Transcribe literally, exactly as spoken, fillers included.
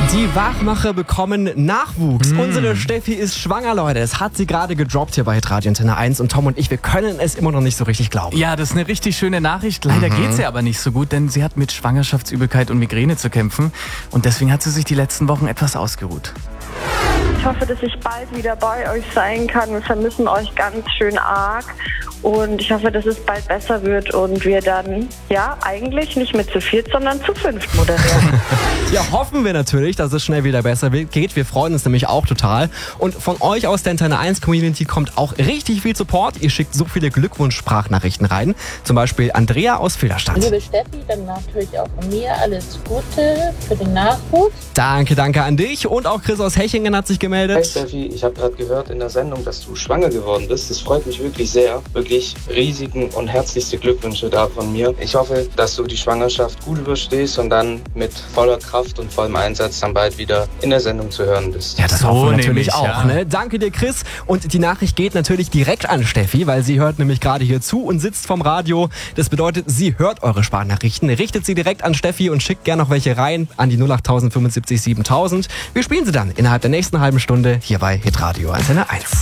Die Wachmacher bekommen Nachwuchs. Mm. Unsere Steffi ist schwanger, Leute. Es hat sie gerade gedroppt hier bei Radio Antenne eins. Und Tom und ich, wir können es immer noch nicht so richtig glauben. Ja, das ist eine richtig schöne Nachricht. Leider mhm. geht es ihr aber nicht so gut, denn sie hat mit Schwangerschaftsübelkeit und Migräne zu kämpfen. Und deswegen hat sie sich die letzten Wochen etwas ausgeruht. Ich hoffe, dass ich bald wieder bei euch sein kann. Wir vermissen euch ganz schön arg. Und ich hoffe, dass es bald besser wird und wir dann, ja, eigentlich nicht mehr zu viert, sondern zu fünft moderieren. Ja, hoffen wir natürlich, dass es schnell wieder besser geht. Wir freuen uns nämlich auch total. Und von euch aus der Antenne eins Community kommt auch richtig viel Support. Ihr schickt so viele Glückwunsch-Sprachnachrichten rein. Zum Beispiel Andrea aus Filderstadt. Liebe Steffi, dann natürlich auch von mir alles Gute für den Nachwuchs. Danke, danke an dich. Und auch Chris aus Hechingen hat sich gemeldet. Hey Steffi, ich habe gerade gehört in der Sendung, dass du schwanger geworden bist. Das freut mich wirklich sehr. Wirklich riesigen und herzlichste Glückwünsche da von mir. Ich hoffe, dass du die Schwangerschaft gut überstehst und dann mit voller Kraft und vollem Einsatz dann bald wieder in der Sendung zu hören bist. Ja, das so hoffen wir natürlich nämlich, auch. Ja. Ne? Danke dir, Chris. Und die Nachricht geht natürlich direkt an Steffi, weil sie hört nämlich gerade hier zu und sitzt vom Radio. Das bedeutet, sie hört eure Sprachnachrichten, richtet sie direkt an Steffi und schickt gerne noch welche rein an die null acht null null fünfundsiebzig siebentausend. Wir spielen sie dann innerhalb der nächsten halben Stunde hier bei Hitradio Antenne eins.